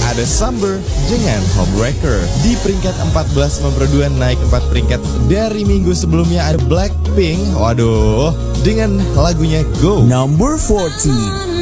ada Summer dengan Homewrecker. Di peringkat 14 memperduan naik 4 peringkat dari minggu sebelumnya ada Blackpink, waduh, dengan lagunya Go. Number 14.